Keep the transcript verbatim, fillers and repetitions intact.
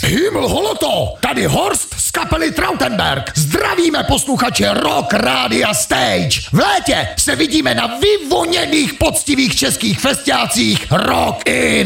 Himmel holoto, tady Horst z kapely Trautenberg. Zdravíme posluchače Rock Rádia Stage. V létě se vidíme na vyvoněných poctivých českých festiácích Rock In.